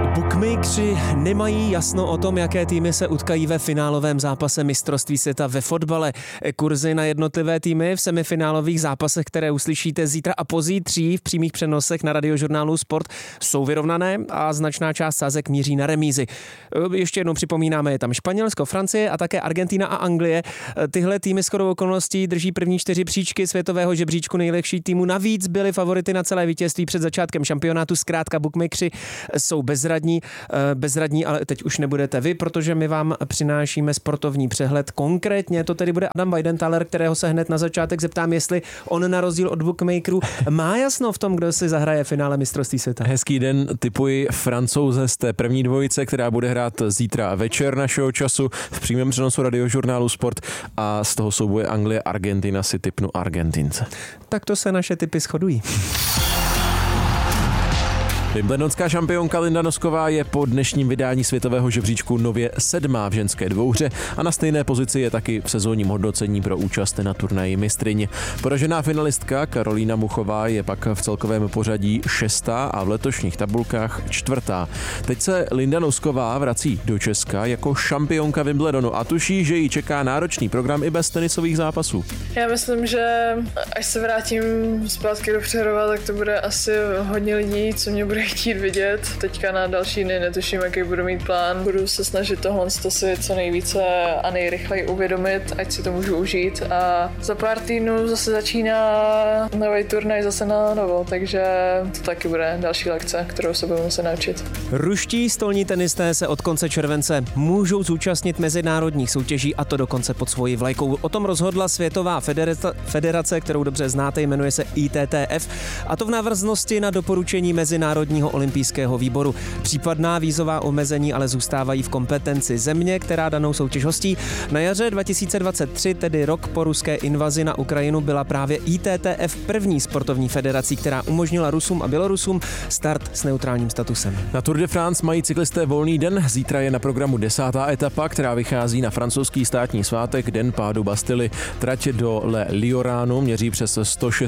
Bookmakeri nemají jasno o tom, jaké týmy se utkají ve finálovém zápase mistrovství světa ve fotbale. Kurzy na jednotlivé týmy v semifinálových zápasech, které uslyšíte zítra a pozítří v přímých přenosech na Radiožurnálu Sport, jsou vyrovnané a značná část sázek míří na remízy. Ještě jednou připomínáme, je tam Španělsko, Francie a také Argentina a Anglie. Tyhle týmy shodou okolností drží první 4 příčky světového žebříčku nejlepších týmů. Navíc byly favority na celé vítězství před začátkem šampionátu. Zkrátka bookmakeri jsou bezradní, ale teď už nebudete vy, protože my vám přinášíme sportovní přehled. Konkrétně to tedy bude Adam Weidenthaler, kterého se hned na začátek zeptám, jestli on na rozdíl od bookmakerů má jasno v tom, kdo si zahraje finále mistrovství světa. Hezký den, tipuji Francouze z té první dvojice, která bude hrát zítra večer našeho času v přímém přenosu Radiožurnálu Sport, a z toho souboje Anglie Argentina si tipnu Argentince. Tak to se naše tipy shodují. Wimbledonská šampionka Linda Nosková je po dnešním vydání světového žebříčku nově 7. v ženské dvouhře a na stejné pozici je taky v sezónním hodnocení pro účast na turnaji mistryň. Poražená finalistka Karolína Muchová je pak v celkovém pořadí 6. a v letošních tabulkách 4. Teď se Linda Nosková vrací do Česka jako šampionka Wimbledonu a tuší, že ji čeká náročný program i bez tenisových zápasů. Já myslím, že až se vrátím zpátky do Přerova, tak to bude asi hodně lidí, co mě bude chtít vidět. Teďka na další dny netuším, jaký budu mít plán. Budu se snažit tohle si co nejvíce a nejrychleji uvědomit, ať si to můžu užít. A za pár týdnů zase začíná nový turnaj zase na novo, takže to taky bude další lekce, kterou se budu muset naučit. Ruští stolní tenisté se od konce července můžou zúčastnit mezinárodních soutěží, a to dokonce pod svojí vlajkou. O tom rozhodla Světová federace, kterou dobře znáte, jmenuje se ITTF, a to v návaznosti na doporučení Mezinárodního olympijského výboru. Případná vízová omezení ale zůstávají v kompetenci země, která danou soutěž hostí. Na jaře 2023, tedy rok po ruské invazi na Ukrajinu, byla právě ITTF první sportovní federací, která umožnila Rusům a Bělorusům start s neutrálním statusem. Na Tour de France mají cyklisté volný den. Zítra je na programu 10. etapa, která vychází na francouzský státní svátek, den pádu Bastily. Trať do Le Lioránu měří přes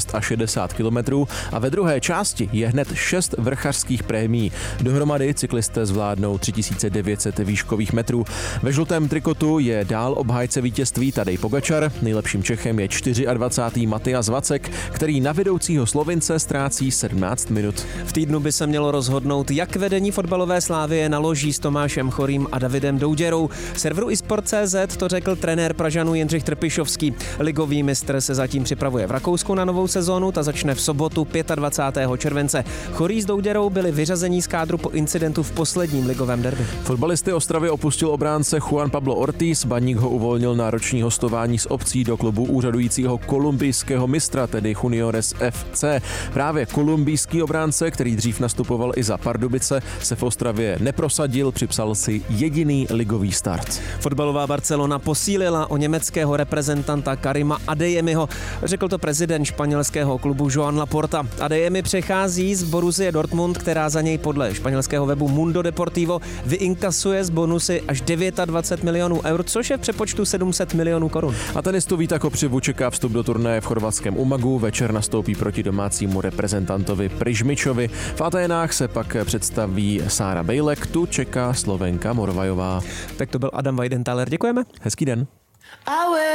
160 kilometrů a ve druhé části je hned 6 vrchařských prémií. Dohromady cyklisté zvládnou 3900 výškových metrů. Ve žlutém trikotu je dál obhájce vítězství Tadej Pogačar. Nejlepším Čechem je 24. Matyas Vacek, který na vedoucího Slovince ztrácí 17 minut. V týdnu by se mělo rozhodnout, jak vedení fotbalové Slavie naloží s Tomášem Chorým a Davidem Douděrou. Serveru iSport.cz to řekl trenér Pražanů Jindřich Trpišovský. Ligový mistr se zatím připravuje v Rakousku na novou sezónu, ta začne v sobotu 25. července. Chorý s Douděrou byli vyřazení z kádru po incidentu v posledním ligovém derby. Fotbalisty Ostravy opustil obránce Juan Pablo Ortiz, Baník ho uvolnil na roční hostování s obcí do klubu úřadujícího kolumbijského mistra, tedy Juniores FC. Právě kolumbijský obránce, který dřív nastupoval i za Pardubice, se v Ostravě neprosadil, připsal si jediný ligový start. Fotbalová Barcelona posílila o německého reprezentanta Karima Adeyemiho, řekl to prezident španělského klubu Joan Laporta. Adeyemi přechází z Borussie Dortmund, která za něj podle španělského webu Mundo Deportivo vyinkasuje z bonusy až 29 milionů eur, což je v přepočtu 700 milionů korun. A tenistu Víta Kopřivu čeká vstup do turnaje v chorvatském Umagu. Večer nastoupí proti domácímu reprezentantovi Prižmičovi. V Aténách se pak představí Sára Bejlek, tu čeká Slovenka Morvajová. Tak to byl Adam Weidenthaler, děkujeme. Hezký den.